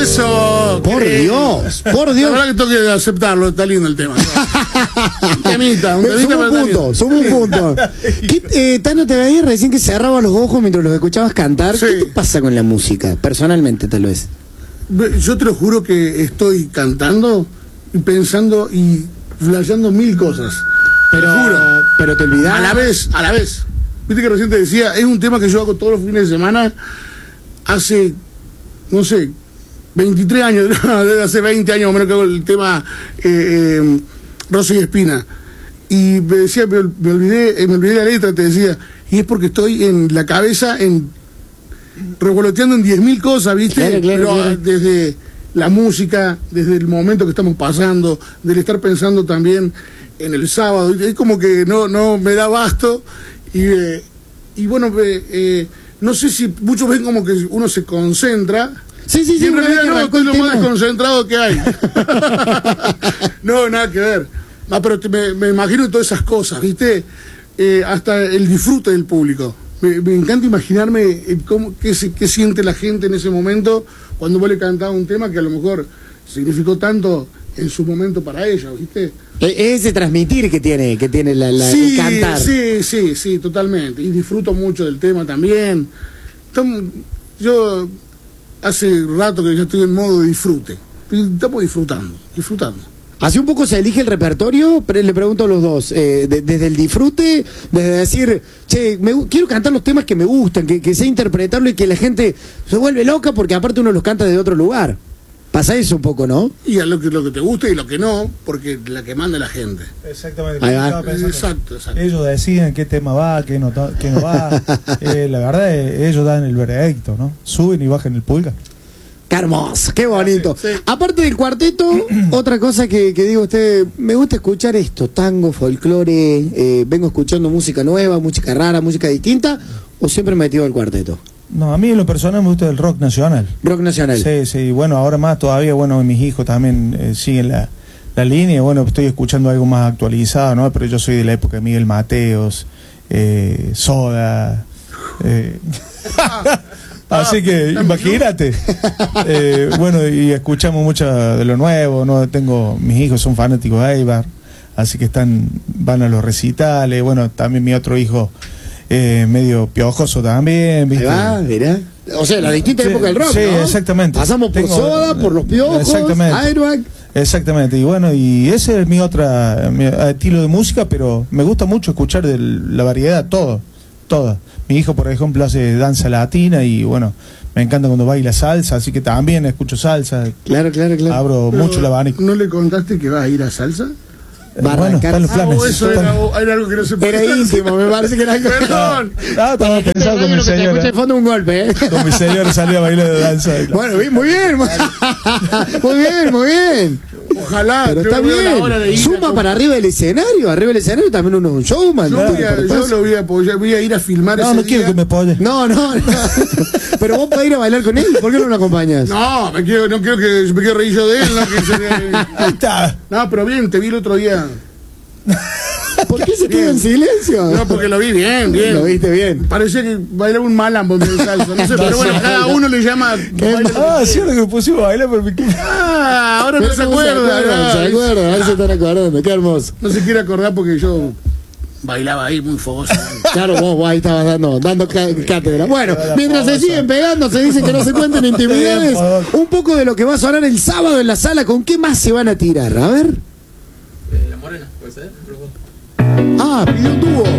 Eso. Por Dios, por La Dios. verdad que tengo que aceptarlo, está lindo el tema. Un temita, Somos un punto. Tano, te veía recién que cerraba los ojos mientras los escuchabas cantar. Sí. ¿Qué te pasa con la música? Personalmente, tal vez. Yo te lo juro que estoy cantando y pensando y flasheando mil cosas. Te lo juro. Pero te olvidás. A la vez. Viste que recién te decía, es un tema que yo hago todos los fines de semana hace, no sé, 23 años, desde hace 20 años o menos que hago el tema Rosa y Espina. Y me decía, me olvidé la letra, te decía, y es porque estoy en la cabeza revoloteando en 10.000 cosas, ¿viste? Claro. Desde la música, desde el momento que estamos pasando, del estar pensando también en el sábado, es como que no me da abasto. Y bueno, no sé si muchos ven como que uno se concentra. Sí, Y en realidad no, estoy lo más tema. desconcentrado que hay. No, nada que ver. No, pero me imagino todas esas cosas, ¿viste? Hasta el disfrute del público. Me encanta imaginarme qué siente la gente en ese momento cuando vos le cantás un tema que a lo mejor significó tanto en su momento para ellos, ¿viste? Ese transmitir que tiene Sí, el cantar. sí, totalmente. Y disfruto mucho del tema también. Yo hace rato que ya estoy en modo de disfrute. Estamos disfrutando. Así un poco se elige el repertorio, pero le pregunto a los dos, desde el disfrute, desde decir, che, quiero cantar los temas que me gustan, que sé interpretarlo y que la gente se vuelve loca porque aparte uno los canta de otro lugar. Pasa eso un poco, ¿no? Y a lo que te gusta y lo que no, porque la que manda es la gente. Exactamente. Ahí va. Exacto. Ellos deciden qué tema va, qué no va. La verdad, ellos dan el veredicto, ¿no? Suben y bajan el pulgar. Qué hermoso, qué bonito. Sí. Aparte del cuarteto, otra cosa que digo usted, me gusta escuchar esto, tango, folclore, vengo escuchando música nueva, música rara, música distinta, o siempre metido al cuarteto. No, a mí en lo personal me gusta el rock nacional. Rock nacional. Sí, bueno, ahora más todavía, bueno, mis hijos también siguen la línea, bueno, estoy escuchando algo más actualizado, ¿no? Pero yo soy de la época de Miguel Mateos, Soda, así que imagínate. Bueno, y escuchamos mucho de lo nuevo, ¿no? Mis hijos son fanáticos de Eibar, así que van a los recitales, bueno, también mi otro hijo medio piojoso también, ¿viste? Ahí va, mirá. O sea, la distinta época del rock, sí, ¿no? exactamente. Pasamos por Soda, por los piojos, Airbag. Exactamente, y bueno, y ese es mi estilo de música, pero me gusta mucho escuchar la variedad, toda. Mi hijo, por ejemplo, hace danza latina y bueno, me encanta cuando baila salsa, así que también escucho salsa. Claro. Abro mucho el abanico. ¿No le contaste que va a ir a salsa? Bueno, están los planes. Eso era algo que no se puede. Era íntimo, me parece que era algo. Perdón. Estaba pensando con mi Que te escuche señora. de fondo un golpe, ¿eh? Con mi señora salía a bailar de danza. Bueno, muy bien. Muy bien. Ojalá. Pero está bien. Suma para arriba del escenario. Arriba del escenario también uno es un showman. Yo lo voy a apoyar, voy a ir a filmar ese No día. quiero que me apoye. No. Pero vos podés ir a bailar con él. ¿Por qué no lo acompañas? No, no quiero que me quiero reír yo de él. Ahí está. No, pero bien, te vi el otro día. ¿Por qué se queda en silencio? No, porque lo vi bien. Lo viste bien. Parecía que bailaba un malambo en el salsa. No sé, pero bueno, cada uno le llama. Cierto que me pusimos a bailar, pero Ahora no se acuerda. Se acuerda, ahora se están acordando. Qué hermoso. No se quiere acordar porque yo bailaba ahí muy fogoso. Claro, vos ahí estabas dando cátedra. Bueno, mientras se siguen pegando, se dicen que no se cuenten intimidades. Un poco de lo que va a sonar el sábado en la sala. ¿Con qué más se van a tirar? A ver. La Morena, puede ser. Ah, pidió un dúo.